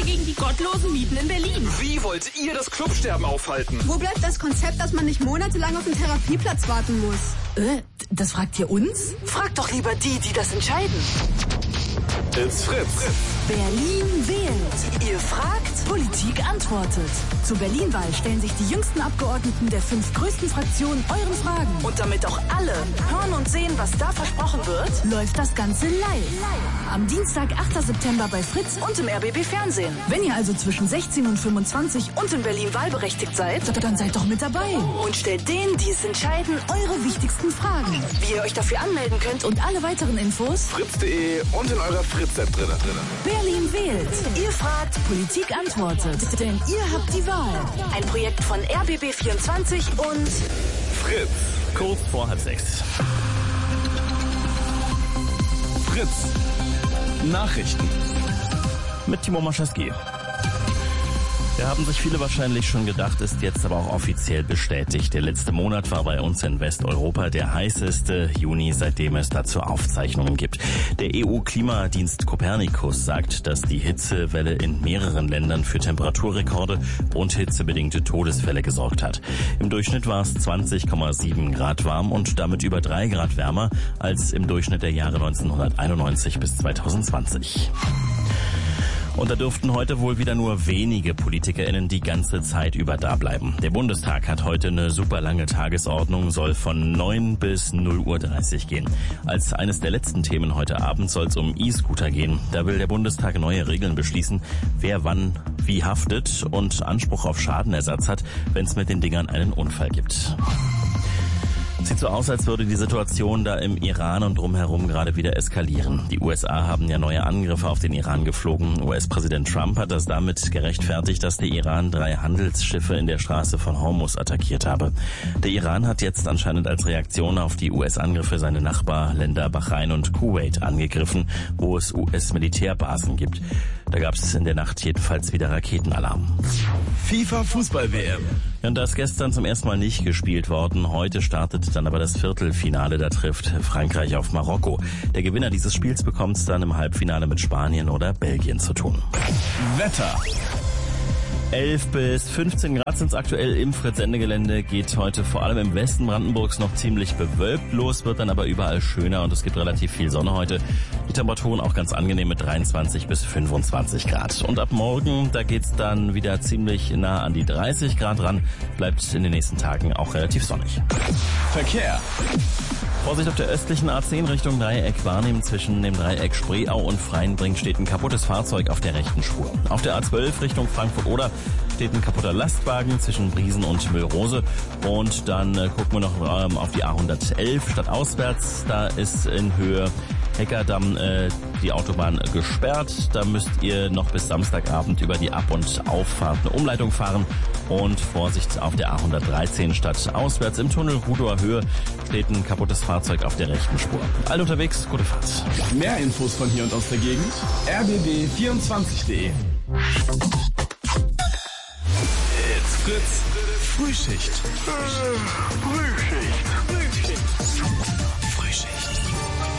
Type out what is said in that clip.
gegen die gottlosen Mieten in Berlin. Wie wollt ihr das Clubsterben aufhalten? Wo bleibt das Konzept, dass man nicht monatelang auf den Therapieplatz warten muss? Das fragt ihr uns? Fragt doch lieber die das entscheiden. It's Fritz. Berlin wählt. Ihr fragt, Politik antwortet. Zur Berlin-Wahl stellen sich die jüngsten Abgeordneten der 5 größten Fraktionen euren Fragen. und damit auch alle hören und sehen, was da versprochen wird, Läuft das Ganze live. Am Dienstag, 8. September bei Fritz. und im RBB Fernsehen. Wenn ihr also zwischen 16 und 25 Und in Berlin wahlberechtigt seid dann seid doch mit dabei. und stellt denen, die es entscheiden, Eure wichtigsten Fragen. wie ihr euch dafür anmelden könnt. Und alle weiteren Infos? Fritz.de und in eurer Fritz-App drin. Berlin wählt. Ihr fragt, Politik antwortet. Denn ihr habt die Wahl. ein Projekt von RBB24 und Fritz. Kurz vor 5:30. Fritz. Nachrichten. Mit Timo Maschaski. Da haben sich viele wahrscheinlich schon gedacht, ist jetzt aber auch offiziell bestätigt. Der letzte Monat war bei uns in Westeuropa der heißeste Juni, seitdem es dazu Aufzeichnungen gibt. Der EU-Klimadienst Copernicus sagt, dass die Hitzewelle in mehreren Ländern für Temperaturrekorde und hitzebedingte Todesfälle gesorgt hat. Im Durchschnitt war es 20,7 Grad warm und damit über 3 Grad wärmer als im Durchschnitt der Jahre 1991 bis 2020. Und da dürften heute wohl wieder nur wenige PolitikerInnen die ganze Zeit über da bleiben. Der Bundestag hat heute eine super lange Tagesordnung, soll von 9 bis 0:30 Uhr gehen. Als eines der letzten Themen heute Abend soll es um E-Scooter gehen. Da will der Bundestag neue Regeln beschließen, wer wann wie haftet und Anspruch auf Schadenersatz hat, wenn es mit den Dingern einen Unfall gibt. Sieht so aus, als würde die Situation da im Iran und drumherum gerade wieder eskalieren. Die USA haben ja neue Angriffe auf den Iran geflogen. US-Präsident Trump hat das damit gerechtfertigt, dass der Iran 3 Handelsschiffe in der Straße von Hormuz attackiert habe. Der Iran hat jetzt anscheinend als Reaktion auf die US-Angriffe seine Nachbarländer Bahrain und Kuwait angegriffen, wo es US-Militärbasen gibt. Da gab es in der Nacht jedenfalls wieder Raketenalarm. FIFA-Fußball-WM. Und da ist gestern zum ersten Mal nicht gespielt worden. Heute startet dann aber das Viertelfinale. Da trifft Frankreich auf Marokko. Der Gewinner dieses Spiels bekommt es dann im Halbfinale mit Spanien oder Belgien zu tun. Wetter. 11 bis 15 Grad sind es aktuell im Fritz-Sende-Gelände. Geht heute vor allem im Westen Brandenburgs noch ziemlich bewölkt los, wird dann aber überall schöner und es gibt relativ viel Sonne heute. Die Temperaturen auch ganz angenehm mit 23 bis 25 Grad. Und ab morgen, da geht's dann wieder ziemlich nah an die 30 Grad ran. Bleibt in den nächsten Tagen auch relativ sonnig. Verkehr. Vorsicht auf der östlichen A10 Richtung Dreieck wahrnehmen. Zwischen dem Dreieck Spreeau und Freienbrink steht ein kaputtes Fahrzeug auf der rechten Spur. Auf der A12 Richtung Frankfurt-Oder steht ein kaputter Lastwagen zwischen Briesen und Müllrose. Und dann gucken wir noch auf die A111 stadtauswärts. Da ist in Höhe Heckerdamm die Autobahn gesperrt. Da müsst ihr noch bis Samstagabend über die Ab- und Auffahrt eine Umleitung fahren. Und Vorsicht auf der A113 stadtauswärts im Tunnel Rudower Höhe steht ein kaputtes Fahrzeug auf der rechten Spur. Alle unterwegs, gute Fahrt. Mehr Infos von hier und aus der Gegend. rbb24.de. It's Fritz. Frühschicht. Frühschicht.